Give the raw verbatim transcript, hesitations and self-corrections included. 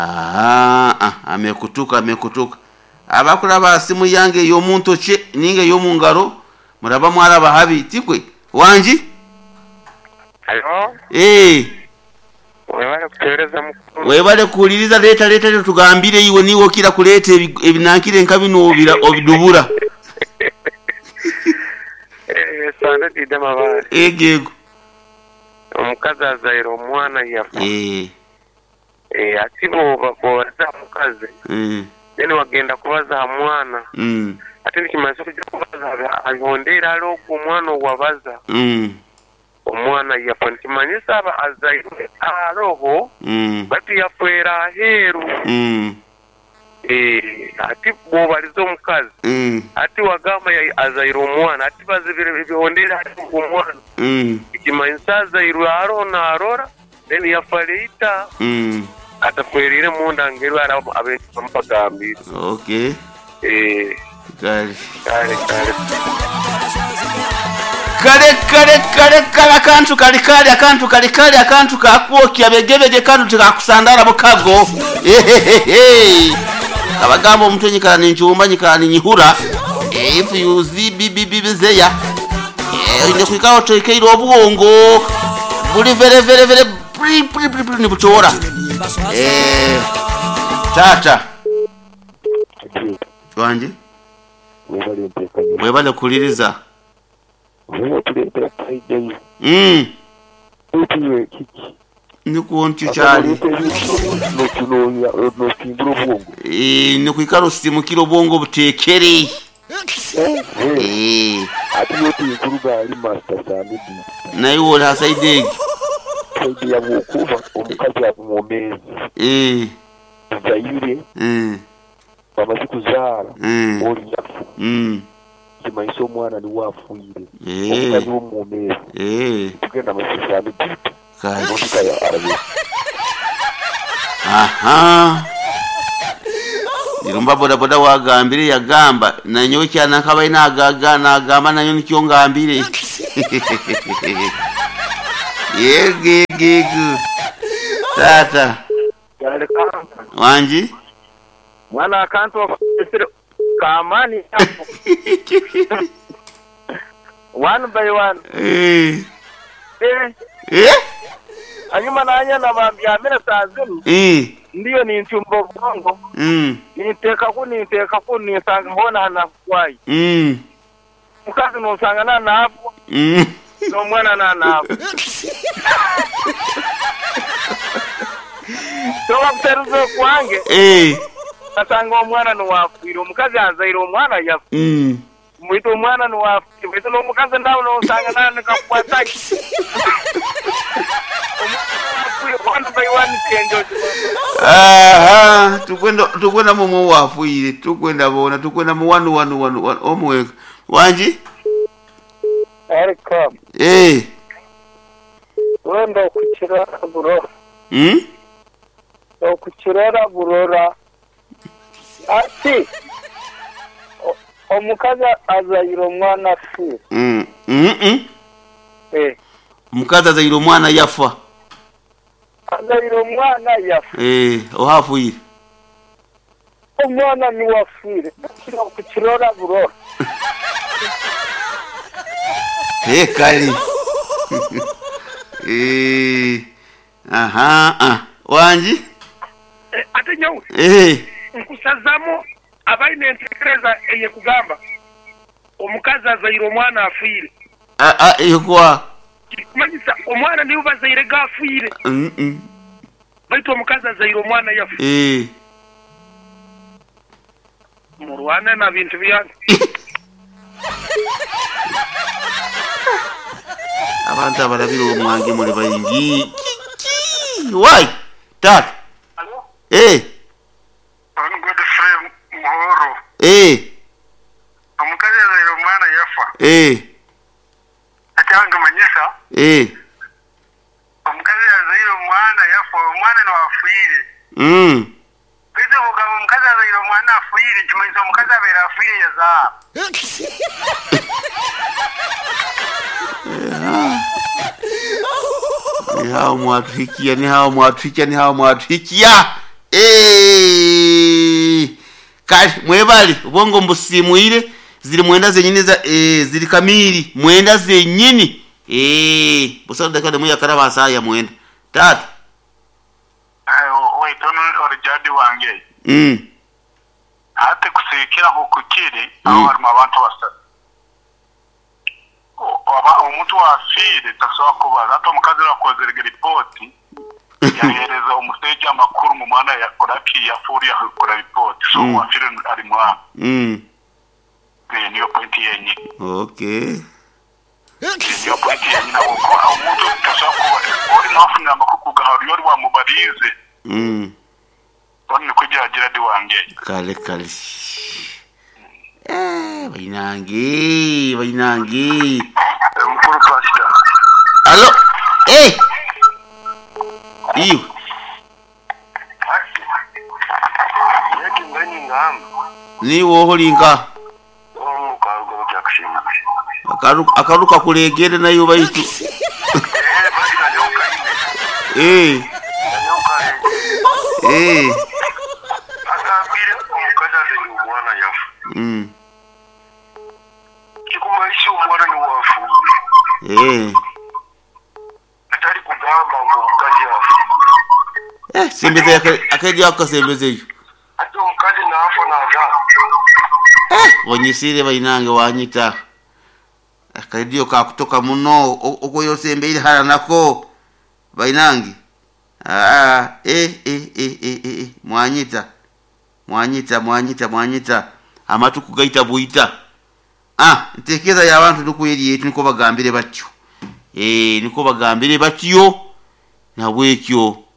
Ah, ah amekutuka amekutuka. Abakulaba simu yange yo muntu che ninge yo mungaro muraba mwaraba habi tikwe wanji. Hello? Eh. Webale kutereza mukuru. Webale kuliriza leta leta tugambire iwe niwo kira kulete ebinankire nkabino obira obidubura. Eh sande didema bale. Egego. Omukazi azairo omwana yafa. Eh. Eh atibo bakoza mukazi. Mm. Nene wagenda kubaza mwana. Mm. Ati nikimanyiso kujja kubaza ayondera alo ku mwana wabaza. Mm. Omwana yafa nikimanyisa aba azairo aloho. Mm. Bati yafera heru. Mm. Eh ati bobalizo mukazi. Mm. Ati wagamba ya azairo omwana ati bazibire bihondera ku mwana. Mm. Nikimanyisa azairo aro na arora then yafaleita. Mm. Atafwerire munda ngero ara abentu bamupagambi. Okay. Eh Kale. kale kale. Kale kale kale kale akantu kale kale akantu kale kale akantu kakwokya begebege kantu tikakusandara mukago. Ehehehe. Abagambo omuntu nyikana ninchumba nyikana nyihura. If you zi bibibizeya. Eh ine kwikaho toikeiro obwongo. Buli vere vere vere pri pri pri pri nibuchora. Eh tata. Wanje? Webale mpekanye. Webale kuliriza. Wewe tuleta kaide. Mm. Utuwe kiki. Nikuonti cyari. No tunoya no kimburo bongo. Eh nikwikaro simu kiro bongo butekere. Eh. Ati yote ikuruga ali master samedi. Na iwo hasaidegi. Kaide ya bukuba omukazi abumomezi. Eh. Zaire. Mm. Bamaze kuzara. Mm. Oli yafu. Mm. Kimaiso mwana ni wafuire. Eh. Omukazi w'omomezi. Eh. Tugenda mu samedi. Kai. Omukazi arabe. Aha. Irumba boda boda wagambire yagamba nanyo cyana kabaye nagaga nagamba nanyo nikyo ngambire. Yege gege. Tata. Kale kama. Wanji? Mwana akantu kamani hapo. One by one. Eh. Eh. Eh? Anyuma nanya na mambia mera tazini. Eh. Ndiyo ni nchumbo bongo. Mm. Niteka ku niteka ku nisanga hona na kwai. Mm. Mukazi no sanga na napo. Mm. No mwana na napo. Toba kuteruzo kwange. Eh. Asanga omwana no wafire omukazi azaire omwana yafu. Mm. Muito omwana no wafire muito no mukazi ndawo no sanga na kakwataki. Aha, tukwenda tukwenda mu wafuire, tukwenda bona, tukwenda mu wanu wanu wanu omwe. Wanji? Erika. Eh. Wenda kuchira buro. Hmm? Okuchirera burora. Ati. Omukazi azairo mwana fi. Mm. Mm. Eh. Mukazi azairo mwana yafa. Azairo mwana yafa. Eh, ohafuire. Omwana ni wafire. Okuchirera burora. Eh kali. Eh. Aha, ah. Wanji? Ate nyawo. Eh. Nkusazamo abaine entekereza eye kugamba. Omukazi azairo mwana afire. Ah ah yokwa. Kumanyisa omwana niyo bazaire gafire. Mm. Mm. Baito omukazi azairo mwana yafu. Eh. Murwana na bintu byange. Abantu abalabira omwange muri bayingi. Why? Dad. Hello? Eh. I'm good friend Moro. Eh. Omukazi azairo mwana yafa. Eh. Atanga manyisa. Eh. Omukazi azairo mwana yafa, omwana no afire. Mm. Bizo bugabo omukazi azairo mwana afire, kimanyisa omukazi abera afire yaza. Ni hao mwatwikia, ni hao mwatwikia, ni hao mwatwikia. eh kali mwebali ubongo mbusimuire ziri mwenda zenyini za eh ziri kamili mwenda zenyini eh busanda kale muya karaba saya mwenda tatu eh wait ono orijadi wange mm ate kusekera bukukiri aho harimo abantu basatu aba umuntu wafire tasoba kubaza ato mukazi wakozerega report yahereza umuseje amakuru mu mwana ya koraki yafuri ya kora report so mm. wafire ari mwa mm eh niyo point yenye okay niyo point yenye na uko umuntu tasoba kubaza uri mafuna amakuru gahari yori wa mubarize mm bone kujagira di wange kale kale eh bainangi bainangi mkuru pastor allo eh iyo yeki ngani ngam ni woholinga omu karugo kyakushima akaruka akaruka kulegere nayo bayitu eh basi nyoka eh nyoka eh akabire omukaza zenyu mwana yafu mm kikumaisha umwana ni wafu eh atari kugamba ngo omukazi yafu eh sembeze akedi akasembeze iyo ati omukazi nafa naza eh wonyisire bainange wanyita akadio ka kutoka muno uko yosembeire hala nako bainange ah eh eh eh eh mwanyita mwanyita mwanyita mwanyita amatu kugaita buita ah ntekeza ya abantu dukuyeri yetu niko bagambire batyo eh niko bagambire batyo na bwekyo